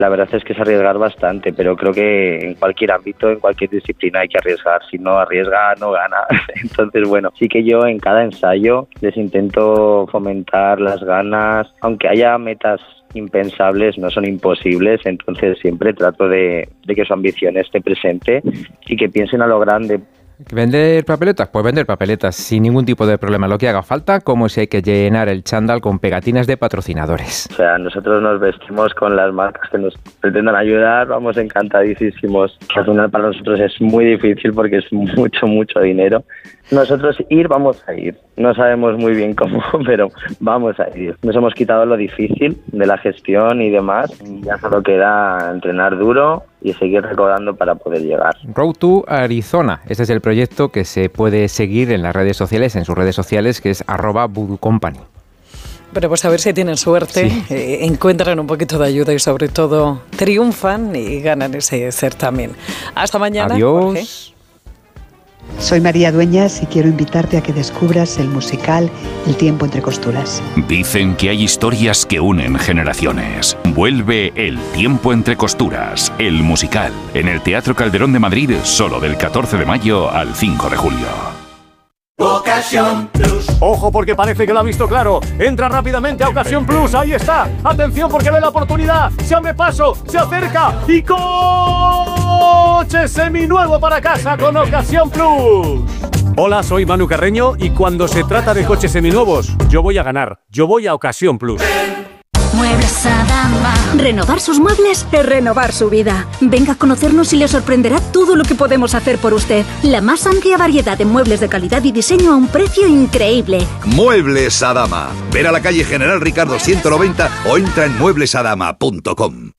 la verdad es que es arriesgar bastante, pero creo que en cualquier ámbito, en cualquier disciplina hay que arriesgar. Si no arriesga, no gana. Entonces, bueno, sí que yo en cada ensayo les intento fomentar las ganas, aunque haya metas impensables, no son imposibles, entonces siempre trato de que su ambición esté presente y que piensen a lo grande. ¿Vender papeletas? Pues vender papeletas sin ningún tipo de problema, lo que haga falta, como si hay que llenar el chándal con pegatinas de patrocinadores. O sea, nosotros nos vestimos con las marcas que nos pretendan ayudar, vamos encantadísimos. Al final para nosotros es muy difícil porque es mucho dinero. Nosotros vamos a ir. No sabemos muy bien cómo, pero vamos a ir. Nos hemos quitado lo difícil de la gestión y demás. Y ya solo queda entrenar duro y seguir recordando para poder llegar. Road to Arizona. Este es el proyecto que se puede seguir en las redes sociales, en sus redes sociales, que es @VoodooCompany. Pero pues a ver si tienen suerte, sí. Encuentran un poquito de ayuda y sobre todo triunfan y ganan ese certamen. Hasta mañana. Adiós. Jorge. Soy María Dueñas y quiero invitarte a que descubras el musical El tiempo entre costuras. Dicen que hay historias que unen generaciones. Vuelve El tiempo entre costuras, el musical, en el Teatro Calderón de Madrid, solo del 14 de mayo al 5 de julio. Ocasión Plus. Ojo porque parece que lo ha visto claro. Entra rápidamente a Ocasión Plus. Ahí está. Atención porque ve la oportunidad. Se abre paso. Se acerca. Y coche seminuevo para casa con Ocasión Plus. Hola, soy Manu Carreño y cuando se trata de coches seminuevos, yo voy a ganar. Yo voy a Ocasión Plus. Muebles Adama. Renovar sus muebles es renovar su vida. Venga a conocernos y le sorprenderá todo lo que podemos hacer por usted. La más amplia variedad de muebles de calidad y diseño a un precio increíble. Muebles Adama. Ver a la calle General Ricardo 190 o entra en mueblesadama.com.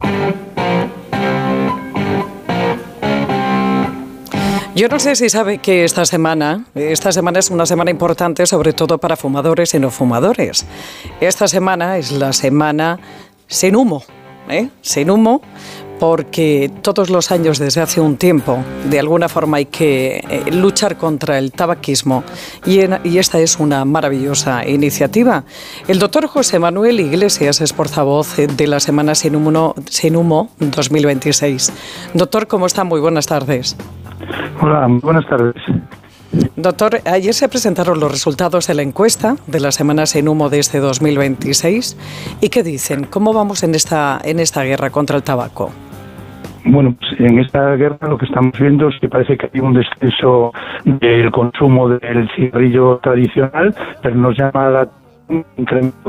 Yo no sé si sabe que esta semana es una semana importante, sobre todo para fumadores y no fumadores. Esta semana es la semana sin humo, sin humo, porque todos los años desde hace un tiempo, de alguna forma hay que luchar contra el tabaquismo y esta es una maravillosa iniciativa. El doctor José Manuel Iglesias es portavoz de la Semana Sin Humo 2026. Doctor, ¿cómo está? Muy buenas tardes. Hola, buenas tardes. Doctor, ayer se presentaron los resultados de la encuesta de la Semana Sin Humo de este 2026. ¿Y qué dicen? ¿Cómo vamos en esta guerra contra el tabaco? Bueno, pues en esta guerra lo que estamos viendo es que parece que hay un descenso del consumo del cigarrillo tradicional, pero nos llama la incremento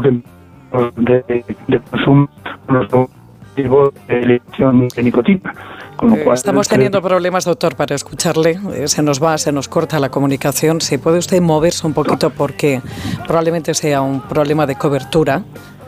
de consumo de elección de nicotina. Con lo cual, estamos teniendo problemas, doctor, para escucharle. Se nos corta la comunicación. Si puede usted moverse un poquito porque probablemente sea un problema de cobertura.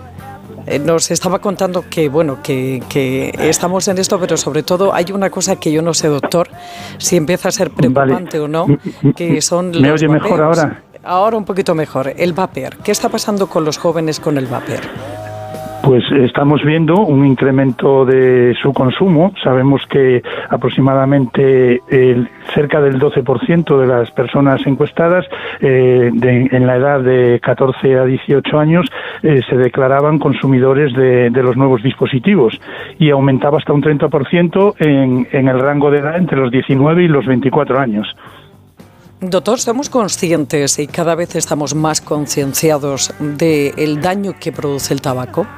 Nos estaba contando que estamos en esto, pero sobre todo hay una cosa que yo no sé, doctor, si empieza a ser preocupante o no, que son los ¿Me oye vapeos. mejor ahora? Ahora un poquito mejor. El vapor. ¿Qué está pasando con los jóvenes con el vapor? Pues estamos viendo un incremento de su consumo. Sabemos que aproximadamente cerca del 12% de las personas encuestadas en la edad de 14 a 18 años se declaraban consumidores de los nuevos dispositivos y aumentaba hasta un 30% en el rango de edad entre los 19 y los 24 años. Doctor, somos conscientes y cada vez estamos más concienciados del daño que produce el tabaco.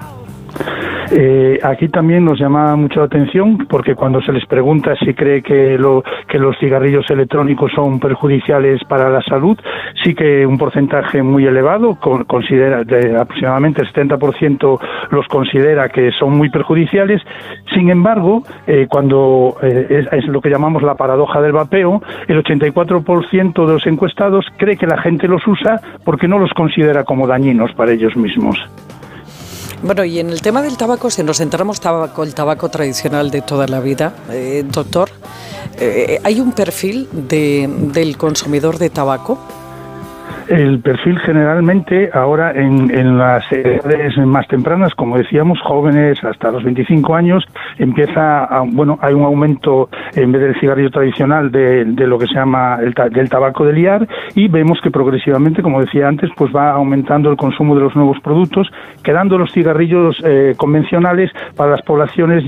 Aquí también nos llama mucho la atención porque cuando se les pregunta si cree que los cigarrillos electrónicos son perjudiciales para la salud, sí que un porcentaje muy elevado, considera de aproximadamente el 70% los considera que son muy perjudiciales. Sin embargo, cuando es lo que llamamos la paradoja del vapeo, el 84% de los encuestados cree que la gente los usa porque no los considera como dañinos para ellos mismos. Bueno, y en el tema del tabaco, si nos centramos el tabaco tradicional de toda la vida, doctor, ¿hay un perfil del consumidor de tabaco? El perfil generalmente ahora en las edades más tempranas, como decíamos, jóvenes hasta los 25 años, hay un aumento, en vez del cigarrillo tradicional, de lo que se llama del tabaco de liar, y vemos que progresivamente, como decía antes, pues va aumentando el consumo de los nuevos productos, quedando los cigarrillos convencionales para las poblaciones